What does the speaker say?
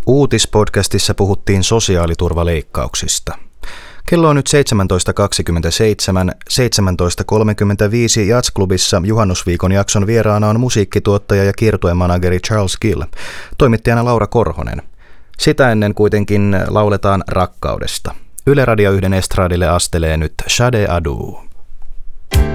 Uutispodcastissa puhuttiin sosiaaliturvaleikkauksista. Kello on nyt 17.27, 17.35 Jazzklubissa juhannusviikon jakson vieraana on musiikkituottaja ja kiertuemanageri Charles Gill, toimittajana Laura Korhonen. Sitä ennen kuitenkin lauletaan rakkaudesta. Yle Radio 1 estradille astelee nyt Shade Adu.